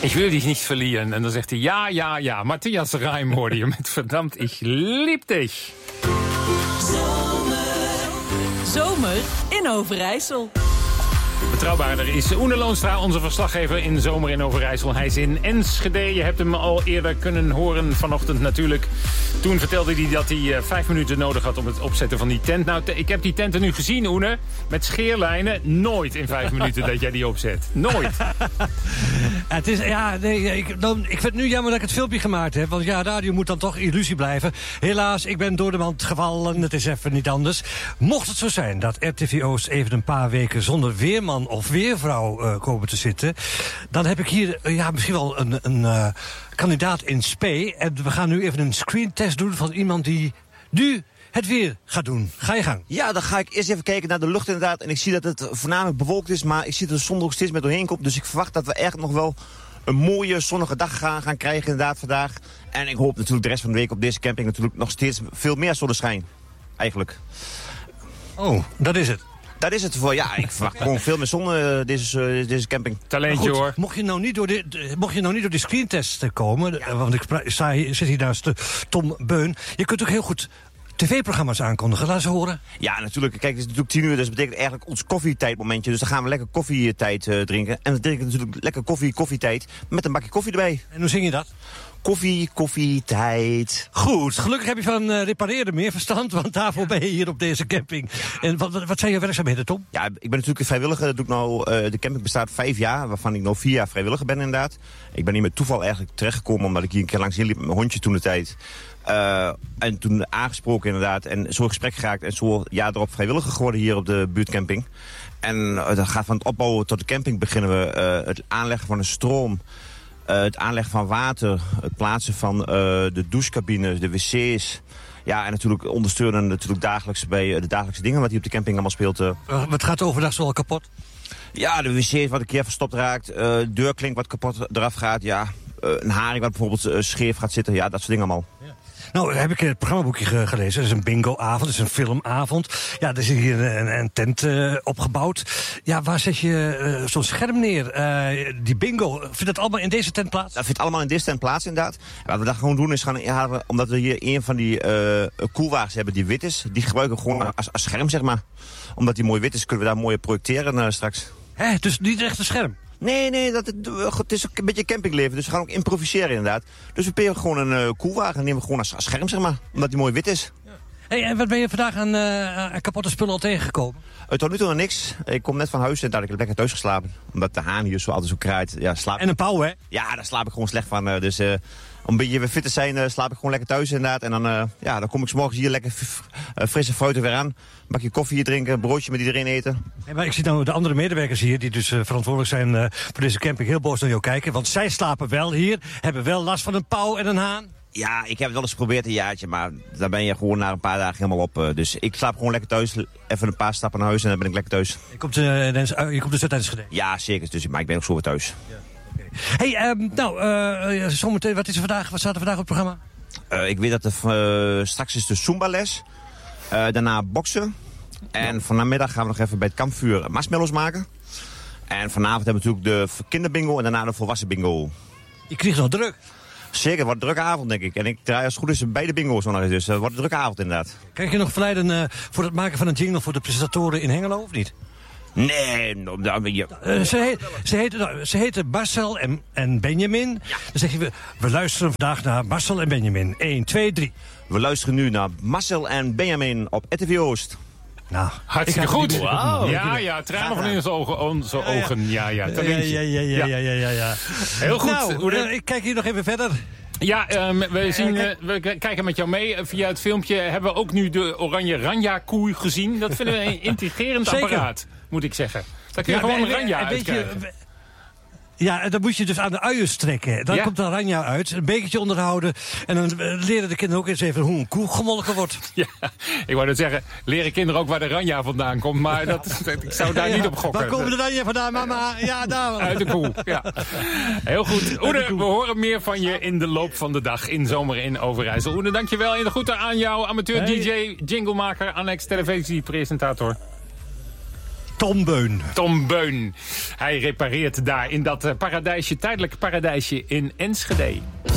Ik wil dich niet verlieren. En dan zegt hij ja. Matthias Reim hoorde je met Verdammt, ich lieb dich. Zomer in Overijssel. Betrouwbaarder is Oene Loonstra, onze verslaggever in Zomer in Overijssel. Hij is in Enschede. Je hebt hem al eerder kunnen horen vanochtend natuurlijk. Toen vertelde hij dat hij 5 minuten nodig had om het opzetten van die tent. Nou, ik heb die tenten nu gezien, Oene. Met scheerlijnen. Nooit in 5 minuten dat jij die opzet. Nooit. Het is, ik vind het nu jammer dat ik het filmpje gemaakt heb. Want ja, radio moet dan toch illusie blijven. Helaas, ik ben door de mand gevallen. Het is even niet anders. Mocht het zo zijn dat RTV Oost even een paar weken zonder weerman of weervrouw komen te zitten, dan heb ik hier misschien wel een kandidaat in spe. En we gaan nu even een screentest doen van iemand die nu het weer gaat doen. Ga je gang. Ja, dan ga ik eerst even kijken naar de lucht inderdaad. En ik zie dat het voornamelijk bewolkt is, maar ik zie dat de zon er ook steeds meer doorheen komt. Dus ik verwacht dat we echt nog wel een mooie zonnige dag gaan krijgen inderdaad vandaag. En ik hoop natuurlijk de rest van de week op deze camping natuurlijk nog steeds veel meer zonneschijn. Eigenlijk. Oh, dat is het. Dat is het voor. Ja, ik verwacht gewoon veel meer zon deze camping. Talentje hoor. Mocht je nou niet door die screentest komen, want ik zit hier naast Tom Beun. Je kunt ook heel goed tv-programma's aankondigen. Laat ze horen. Ja, natuurlijk. Kijk, het is natuurlijk 10 uur, dus dat betekent eigenlijk ons koffietijdmomentje. Dus dan gaan we lekker koffietijd drinken. En we drinken natuurlijk lekker koffietijd met een bakje koffie erbij. En hoe zing je dat? Koffietijd. Goed, gelukkig heb je van repareren meer verstand, want daarvoor ben je hier op deze camping. En wat zijn je werkzaamheden, Tom? Ja, ik ben natuurlijk een vrijwilliger. Dat doe ik nou, de camping bestaat 5 jaar, waarvan ik nou 4 jaar vrijwilliger ben inderdaad. Ik ben hier met toeval eigenlijk terechtgekomen, omdat ik hier een keer langs liep met mijn hondje toen de tijd. En toen aangesproken inderdaad, en zo in gesprek geraakt en zo jaar erop vrijwilliger geworden hier op de buurtcamping. En dat gaat van het opbouwen tot de camping beginnen we het aanleggen van een stroom. Het aanleggen van water, het plaatsen van de douchecabines, de wc's. Ja, en natuurlijk ondersteunen natuurlijk dagelijks bij de dagelijkse dingen wat hier op de camping allemaal speelt. Wat gaat overdag zo al kapot? Ja, de wc's wat een keer verstopt raakt, deurklink wat kapot eraf gaat, ja. Een haring wat bijvoorbeeld scheef gaat zitten, ja, dat soort dingen allemaal. Ja. Nou, heb ik in het programmaboekje gelezen. Het is een bingoavond, het is een filmavond. Ja, er is hier een tent opgebouwd. Ja, waar zet je zo'n scherm neer? Die bingo, vindt dat allemaal in deze tent plaats? Dat vindt allemaal in deze tent plaats, inderdaad. Wat we dan gewoon doen is omdat we hier een van die koelwagens hebben die wit is. Die gebruiken we gewoon als scherm, zeg maar. Omdat die mooi wit is, kunnen we daar mooi projecteren straks. Hè, dus niet echt een scherm? Nee, het is ook een beetje campingleven, dus we gaan ook improviseren inderdaad. Dus we peren gewoon een koelwagen en nemen we gewoon als scherm, zeg maar. Omdat die mooi wit is. Ja. Hey, en wat ben je vandaag aan kapotte spullen al tegengekomen? Tot nu toe nog niks. Ik kom net van huis en daar heb ik lekker thuis geslapen. Omdat de haan hier zo altijd zo kraait. Ja, En een pauw, hè? Ja, daar slaap ik gewoon slecht van. Dus om een beetje weer fit te zijn, slaap ik gewoon lekker thuis inderdaad. En dan kom ik 's morgens hier lekker frisse fruit weer aan. Een bakje koffie hier drinken, een broodje met iedereen eten. Hey, maar ik zie nou de andere medewerkers hier, die dus verantwoordelijk zijn voor deze camping, heel boos naar jou kijken. Want zij slapen wel hier, hebben wel last van een pauw en een haan. Ja, ik heb het wel eens geprobeerd een jaartje, maar daar ben je gewoon na een paar dagen helemaal op. Dus ik slaap gewoon lekker thuis, even een paar stappen naar huis en dan ben ik lekker thuis. Je komt dus uit Enschede? Ja, zeker. Dus, maar ik ben ook zo weer thuis. Ja. Hey, zometeen, wat staat er vandaag op het programma? Ik weet dat er straks is de Zumba-les. Daarna boksen. En vanmiddag gaan we nog even bij het kampvuur marshmallows maken. En vanavond hebben we natuurlijk de kinderbingo en daarna de volwassen bingo. Je krijgt nog druk. Zeker, het wordt een drukke avond, denk ik. En ik draai als het goed is beide bingo's nog eens. Dus het wordt een drukke avond, inderdaad. Krijg je nog verleiden voor het maken van een jingle voor de presentatoren in Hengelo, of niet? Nee. Ze heten Marcel en Benjamin. Ja. Dan zeg je, we luisteren vandaag naar Marcel en Benjamin. 1, 2, 3. We luisteren nu naar Marcel en Benjamin op RTV Oost. Nou, hartstikke goed. Wow. Ja, tranen van in onze ogen. Ja. Heel goed. Nou, ik kijk hier nog even verder. Ja, we kijken met jou mee. Via het filmpje hebben we ook nu de oranje Ranja-koei gezien. Dat vinden we een intrigerend apparaat, moet ik zeggen. Daar kun je gewoon een Ranja uitkrijgen. Ja, en dan moet je dus aan de uiers trekken. Dan komt de Ranja uit, een bekertje onderhouden. En dan leren de kinderen ook eens even hoe een koe gemolken wordt. Ja, ik wou net zeggen, leren kinderen ook waar de Ranja vandaan komt. Maar ik zou daar niet op gokken. Waar komen de Ranja vandaan, mama? Ja, daar. Uit de koe, ja. Heel goed. Oene, we horen meer van je in de loop van de dag in Zomer in Overijssel. Oene, dankjewel. En de groeten aan jou, amateur DJ, jinglemaker, annex televisiepresentator. Tom Beun. Tom Beun. Hij repareert daar in dat tijdelijk paradijsje in Enschede.